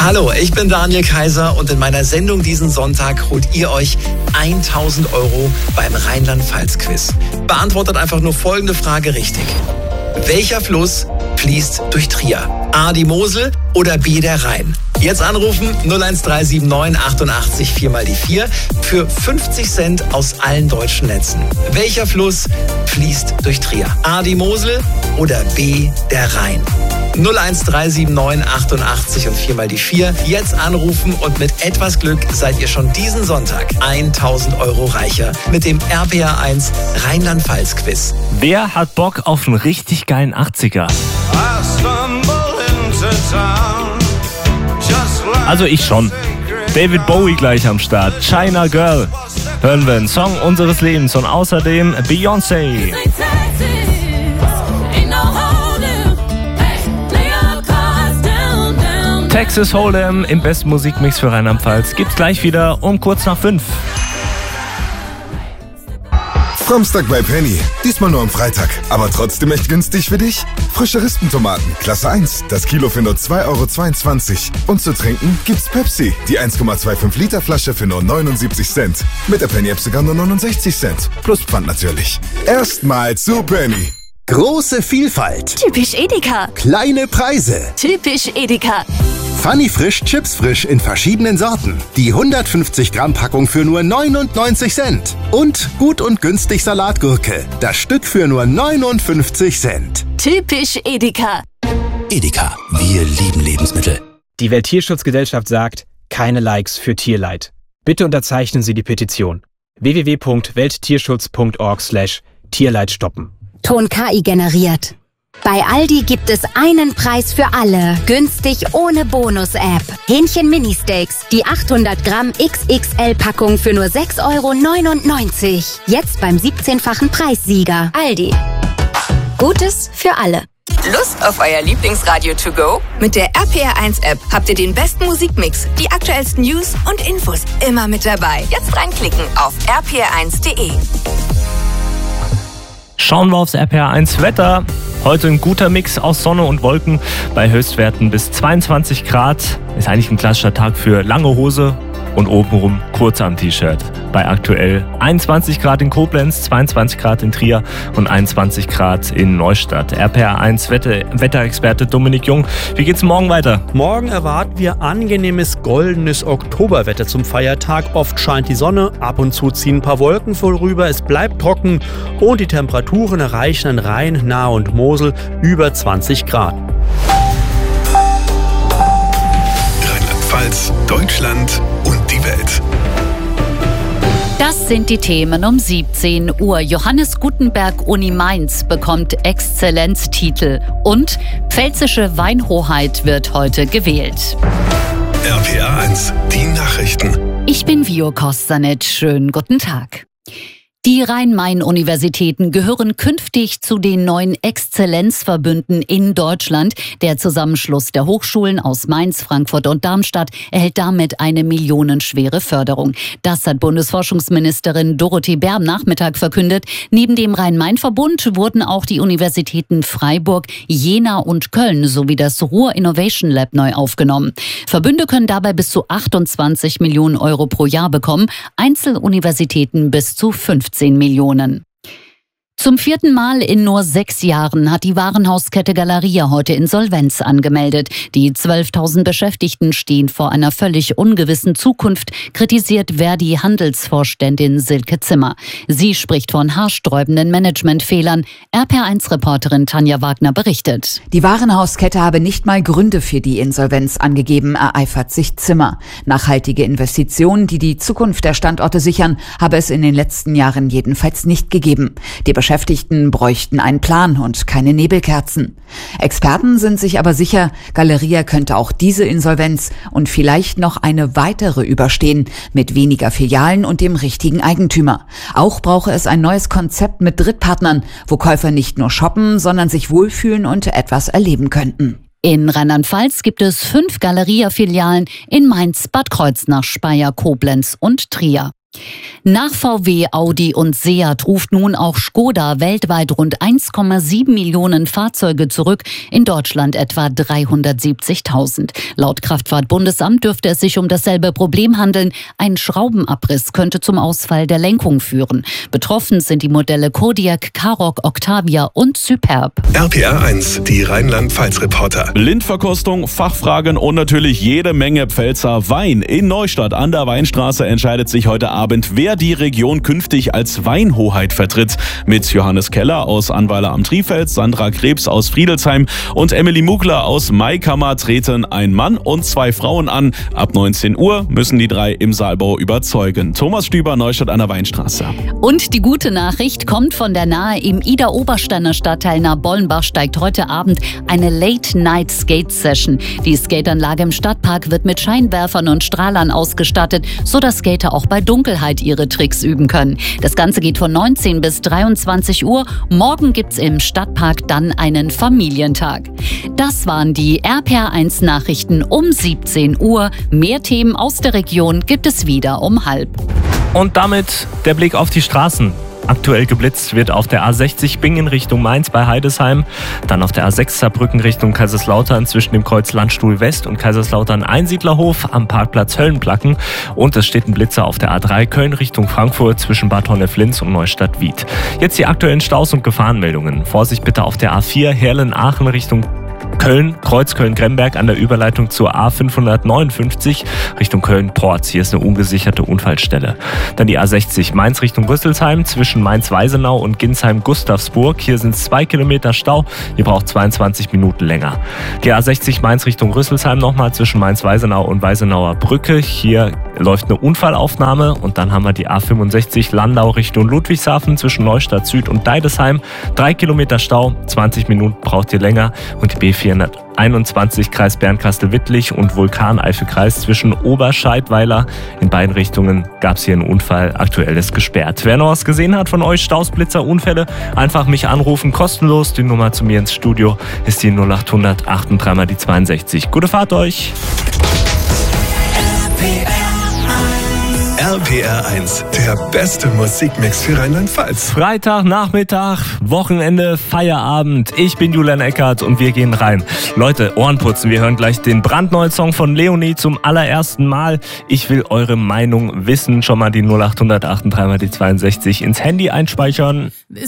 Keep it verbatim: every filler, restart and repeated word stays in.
Hallo, ich bin Daniel Kaiser und in meiner Sendung diesen Sonntag holt ihr euch tausend Euro beim Rheinland-Pfalz-Quiz. Beantwortet einfach nur folgende Frage richtig. Welcher Fluss fließt durch Trier? A, die Mosel oder B, der Rhein? Jetzt anrufen null eins drei sieben neun achtundachtzig vier mal die vier für fünfzig Cent aus allen deutschen Netzen. Welcher Fluss fließt durch Trier? A, die Mosel oder B, der Rhein? null eins drei sieben neun achtundachtzig und vier mal die vier. Jetzt anrufen und mit etwas Glück seid ihr schon diesen Sonntag tausend Euro reicher mit dem R P R eins Rheinland-Pfalz-Quiz. Wer hat Bock auf einen richtig geilen achtziger? Also ich schon. David Bowie gleich am Start. China Girl. Hören wir einen Song unseres Lebens und außerdem Beyoncé. Texas Hold'em im besten Musikmix für Rheinland-Pfalz gibt's gleich wieder um kurz nach fünf. Samstag bei Penny. Diesmal nur am Freitag. Aber trotzdem echt günstig für dich? Frische Rispentomaten, Klasse eins. Das Kilo für nur zwei Euro zweiundzwanzig. Und zu trinken gibt's Pepsi. Die eins Komma fünfundzwanzig Liter Flasche für nur neunundsiebzig Cent. Mit der Penny-App sogar nur neunundsechzig Cent. Plus Pfand natürlich. Erstmal zu Penny. Große Vielfalt. Typisch Edeka. Kleine Preise. Typisch Edeka. Funny Frisch, Chips Frisch in verschiedenen Sorten. Die hundertfünfzig Gramm Packung für nur neunundneunzig Cent. Und gut und günstig Salatgurke. Das Stück für nur neunundfünfzig Cent. Typisch Edeka. Edeka, wir lieben Lebensmittel. Die Welttierschutzgesellschaft sagt, keine Likes für Tierleid. Bitte unterzeichnen Sie die Petition. w w w punkt welttierschutz punkt org slash Tierleid stoppen. Ton K I generiert. Bei Aldi gibt es einen Preis für alle. Günstig ohne Bonus-App. Hähnchen Mini-Steaks. Die achthundert Gramm X X L-Packung für nur sechs Euro neunundneunzig. Jetzt beim siebzehnfachen Preissieger. Aldi. Gutes für alle. Lust auf euer Lieblingsradio to go? Mit der R P R eins App habt ihr den besten Musikmix, die aktuellsten News und Infos immer mit dabei. Jetzt reinklicken auf r p r eins punkt d e. Schauen wir aufs R P R eins Wetter. Heute ein guter Mix aus Sonne und Wolken bei Höchstwerten bis zweiundzwanzig Grad. Ist eigentlich ein klassischer Tag für lange Hose und obenrum kurz am T-Shirt. Bei aktuell einundzwanzig Grad in Koblenz, zweiundzwanzig Grad in Trier und einundzwanzig Grad in Neustadt. R P R eins Wetter, Wetterexperte Dominik Jung. Wie geht's morgen weiter? Morgen erwarten wir angenehmes, goldenes Oktoberwetter zum Feiertag. Oft scheint die Sonne, ab und zu ziehen ein paar Wolken vorüber. Es bleibt trocken und die Temperaturen erreichen an Rhein, Nahe und Mosel über zwanzig Grad. Rheinland-Pfalz, Deutschland und die Welt. Das sind die Themen um siebzehn Uhr. Johannes Gutenberg Uni Mainz bekommt Exzellenztitel und pfälzische Weinhoheit wird heute gewählt. R P R eins, die Nachrichten. Ich bin Vio Kostanic. Schönen guten Tag. Die Rhein-Main-Universitäten gehören künftig zu den neuen Exzellenzverbünden in Deutschland. Der Zusammenschluss der Hochschulen aus Mainz, Frankfurt und Darmstadt erhält damit eine millionenschwere Förderung. Das hat Bundesforschungsministerin Dorothee Bär am Nachmittag verkündet. Neben dem Rhein-Main-Verbund wurden auch die Universitäten Freiburg, Jena und Köln sowie das Ruhr Innovation Lab neu aufgenommen. Verbünde können dabei bis zu achtundzwanzig Millionen Euro pro Jahr bekommen, Einzeluniversitäten bis zu fünfzehn Millionen. Zum vierten Mal in nur sechs Jahren hat die Warenhauskette Galeria heute Insolvenz angemeldet. Die zwölftausend Beschäftigten stehen vor einer völlig ungewissen Zukunft, kritisiert Verdi-Handelsvorständin Silke Zimmer. Sie spricht von haarsträubenden Managementfehlern. R P R eins Reporterin Tanja Wagner berichtet. Die Warenhauskette habe nicht mal Gründe für die Insolvenz angegeben, ereifert sich Zimmer. Nachhaltige Investitionen, die die Zukunft der Standorte sichern, habe es in den letzten Jahren jedenfalls nicht gegeben. Die Beschäftigten bräuchten einen Plan und keine Nebelkerzen. Experten sind sich aber sicher, Galeria könnte auch diese Insolvenz und vielleicht noch eine weitere überstehen, mit weniger Filialen und dem richtigen Eigentümer. Auch brauche es ein neues Konzept mit Drittpartnern, wo Käufer nicht nur shoppen, sondern sich wohlfühlen und etwas erleben könnten. In Rheinland-Pfalz gibt es fünf Galeria-Filialen in Mainz, Bad Kreuznach, Speyer, Koblenz und Trier. Nach V W, Audi und Seat ruft nun auch Skoda weltweit rund eins Komma sieben Millionen Fahrzeuge zurück, in Deutschland etwa dreihundertsiebzigtausend. Laut Kraftfahrtbundesamt dürfte es sich um dasselbe Problem handeln. Ein Schraubenabriss könnte zum Ausfall der Lenkung führen. Betroffen sind die Modelle Kodiaq, Karoq, Octavia und Superb. R P R eins, die Rheinland-Pfalz-Reporter. Blindverkostung, Fachfragen und natürlich jede Menge Pfälzer Wein. In Neustadt an der Weinstraße entscheidet sich heute Abend, wer die Region künftig als Weinhoheit vertritt. Mit Johannes Keller aus Annweiler am Trifels, Sandra Krebs aus Friedelsheim und Emily Mugler aus Maikammer treten ein Mann und zwei Frauen an. Ab neunzehn Uhr müssen die drei im Saalbau überzeugen. Thomas Stüber, Neustadt an der Weinstraße. Und die gute Nachricht kommt von der Nahe. Im Ida-Obersteiner Stadtteil Nabollenbach steigt heute Abend eine Late-Night-Skate-Session. Die Skateanlage im Stadtpark wird mit Scheinwerfern und Strahlern ausgestattet, sodass Skater auch bei Dunkelheit ihre Tricks üben können. Das Ganze geht von neunzehn bis dreiundzwanzig Uhr. Morgen gibt's im Stadtpark dann einen Familientag. Das waren die R P R eins Nachrichten um siebzehn Uhr. Mehr Themen aus der Region gibt es wieder um halb. Und damit der Blick auf die Straßen. Aktuell geblitzt wird auf der A sechzig Bingen Richtung Mainz bei Heidesheim, dann auf der A sechs Saarbrücken Richtung Kaiserslautern zwischen dem Kreuz Landstuhl West und Kaiserslautern Einsiedlerhof am Parkplatz Höllenplacken, und es steht ein Blitzer auf der A drei Köln Richtung Frankfurt zwischen Bad Honnef-Linz und Neustadt-Wied. Jetzt die aktuellen Staus und Gefahrenmeldungen. Vorsicht bitte auf der A vier Herlen-Aachen Richtung Köln, Kreuz Köln-Gremberg an der Überleitung zur A fünfhundertneunundfünfzig Richtung Köln-Porz. Hier ist eine ungesicherte Unfallstelle. Dann die A sechzig Mainz Richtung Rüsselsheim zwischen Mainz-Weisenau und Ginsheim-Gustavsburg. Hier sind es zwei Kilometer Stau. Ihr braucht zweiundzwanzig Minuten länger. Die A sechzig Mainz Richtung Rüsselsheim nochmal zwischen Mainz-Weisenau und Weisenauer Brücke. Hier läuft eine Unfallaufnahme. Und dann haben wir die A fünfundsechzig Landau Richtung Ludwigshafen zwischen Neustadt Süd und Deidesheim. Drei Kilometer Stau, zwanzig Minuten braucht ihr länger. Und die B vierhunderteinundzwanzig Kreis Bernkastel-Wittlich und Vulkaneifel-Kreis zwischen Oberscheidweiler. In beiden Richtungen gab es hier einen Unfall. Aktuell ist gesperrt. Wer noch was gesehen hat von euch, Stausblitzer, Unfälle, einfach mich anrufen, kostenlos. Die Nummer zu mir ins Studio ist die null acht hundert achtunddreißig mal die zweiundsechzig. Gute Fahrt euch! R P R eins, der beste Musikmix für Rheinland-Pfalz. Freitagnachmittag, Wochenende, Feierabend. Ich bin Julian Eckert und wir gehen rein. Leute, Ohren putzen. Wir hören gleich den brandneuen Song von Leonie zum allerersten Mal. Ich will eure Meinung wissen. Schon mal die null acht hundert achtunddreißig mal die zweiundsechzig ins Handy einspeichern.